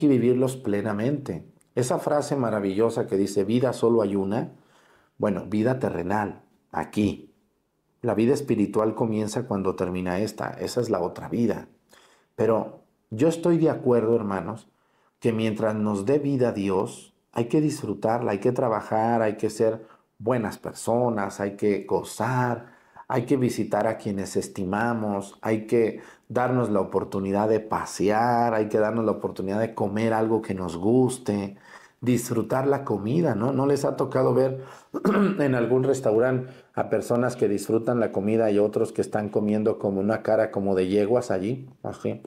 y vivirlos plenamente. Esa frase maravillosa que dice, vida solo hay una, bueno, vida terrenal, aquí. La vida espiritual comienza cuando termina esta, esa es la otra vida. Pero yo estoy de acuerdo, hermanos, que mientras nos dé vida Dios, hay que disfrutarla, hay que trabajar, hay que ser buenas personas, hay que gozar, hay que visitar a quienes estimamos, hay que darnos la oportunidad de pasear, hay que darnos la oportunidad de comer algo que nos guste, disfrutar la comida, ¿no? ¿No les ha tocado ver en algún restaurante a personas que disfrutan la comida y otros que están comiendo como una cara como de yeguas allí? Así.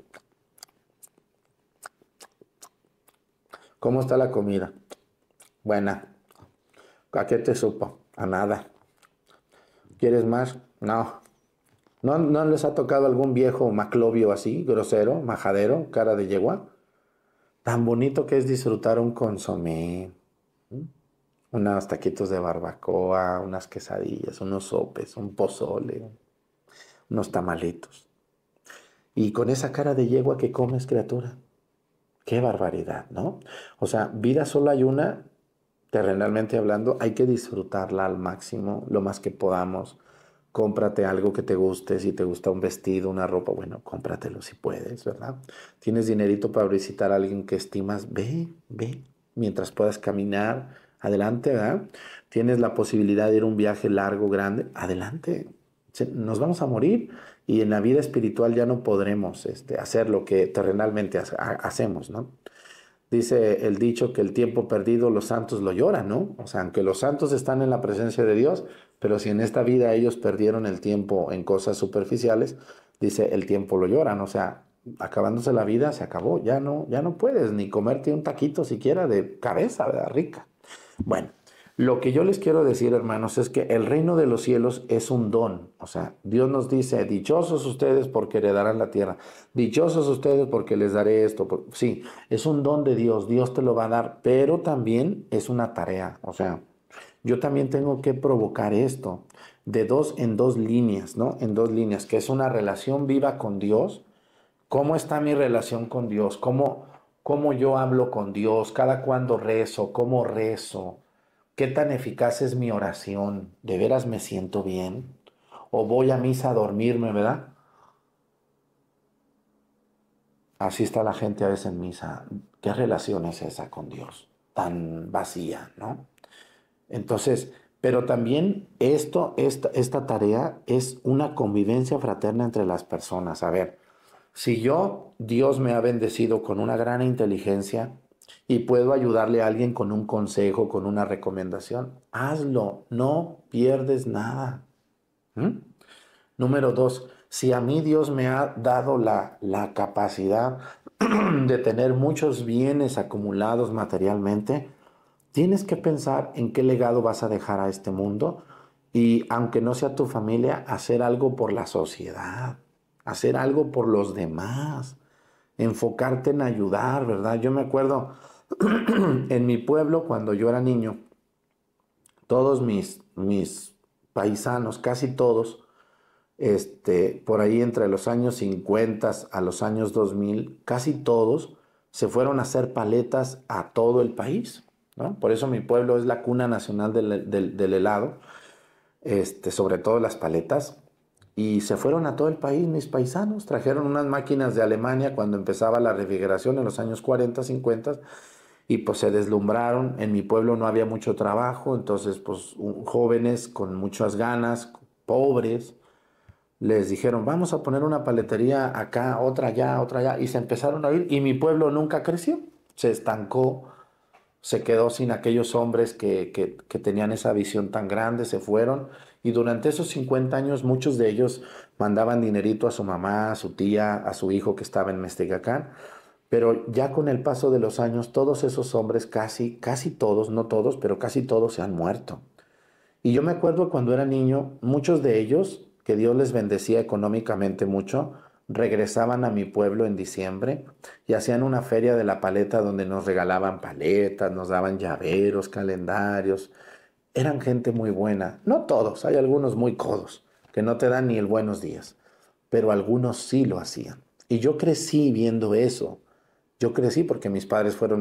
¿Cómo está la comida? Buena. ¿A qué te supo? A nada. ¿Quieres más? No. ¿No les ha tocado algún viejo maclovio así, grosero, majadero, cara de yegua? Tan bonito que es disfrutar un consomé, unos taquitos de barbacoa, unas quesadillas, unos sopes, un pozole, unos tamalitos. Y con esa cara de yegua que comes, criatura. Qué barbaridad, ¿no? O sea, vida solo hay una, terrenalmente hablando, hay que disfrutarla al máximo, lo más que podamos. Cómprate algo que te guste, si te gusta un vestido, una ropa, bueno, cómpratelo si puedes, ¿verdad? Tienes dinerito para visitar a alguien que estimas, ve, mientras puedas caminar, adelante, ¿verdad? Tienes la posibilidad de ir a un viaje largo, grande, adelante. Nos vamos a morir y en la vida espiritual ya no podremos hacer lo que terrenalmente hacemos, ¿no? Dice el dicho que el tiempo perdido los santos lo lloran, ¿no? O sea, aunque los santos están en la presencia de Dios, pero si en esta vida ellos perdieron el tiempo en cosas superficiales, dice el tiempo lo lloran, o sea, acabándose la vida se acabó, ya no puedes ni comerte un taquito siquiera de cabeza, ¿verdad? Rica. Bueno, lo que yo les quiero decir, hermanos, es que el reino de los cielos es un don. O sea, Dios nos dice, dichosos ustedes porque heredarán la tierra. Dichosos ustedes porque les daré esto. Sí, es un don de Dios. Dios te lo va a dar, pero también es una tarea. O sea, yo también tengo que provocar esto de dos en dos líneas, ¿no? En dos líneas, que es una relación viva con Dios. ¿Cómo está mi relación con Dios? ¿Cómo yo hablo con Dios? ¿Cada cuándo rezo? ¿Cómo rezo? ¿Qué tan eficaz es mi oración? ¿De veras me siento bien? ¿O voy a misa a dormirme, verdad? Así está la gente a veces en misa. ¿Qué relación es esa con Dios? Tan vacía, ¿no? Entonces, pero también esta tarea es una convivencia fraterna entre las personas. A ver, si Dios me ha bendecido con una gran inteligencia y puedo ayudarle a alguien con un consejo, con una recomendación, hazlo, no pierdes nada. ¿Mm? Número dos, si a mí Dios me ha dado la capacidad de tener muchos bienes acumulados materialmente, tienes que pensar en qué legado vas a dejar a este mundo y, aunque no sea tu familia, hacer algo por la sociedad, hacer algo por los demás, enfocarte en ayudar, ¿verdad? Yo me acuerdo en mi pueblo cuando yo era niño, todos mis paisanos, casi todos, por ahí entre los años 50 a los años 2000, casi todos se fueron a hacer paletas a todo el país, ¿no? Por eso mi pueblo es la cuna nacional del helado, sobre todo las paletas. Y se fueron a todo el país mis paisanos, trajeron unas máquinas de Alemania cuando empezaba la refrigeración en los años 40, 50, y pues se deslumbraron. En mi pueblo no había mucho trabajo, entonces pues jóvenes con muchas ganas, pobres, les dijeron, vamos a poner una paletería acá, otra allá, y se empezaron a ir, y mi pueblo nunca creció, se estancó, se quedó sin aquellos hombres que tenían esa visión tan grande, se fueron, y durante esos 50 años muchos de ellos mandaban dinerito a su mamá, a su tía, a su hijo que estaba en Mestegacán, pero ya con el paso de los años, todos esos hombres, casi todos, no todos, pero casi todos se han muerto. Y yo me acuerdo cuando era niño, muchos de ellos, que Dios les bendecía económicamente mucho, regresaban a mi pueblo en diciembre y hacían una feria de la paleta donde nos regalaban paletas, nos daban llaveros, calendarios. Eran gente muy buena. No todos, hay algunos muy codos, que no te dan ni el buenos días, pero algunos sí lo hacían. Y yo crecí viendo eso. Yo crecí porque mis padres fueron